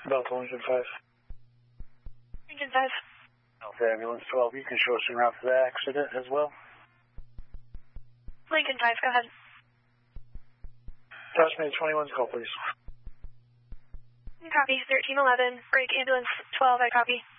Delta Lincoln 5. Lincoln 5. Alpha Ambulance 12, you can show us en route for the accident as well. Lincoln 5, go ahead. Tasmania 21's call, please. Copy, 1311, break ambulance 12, I copy.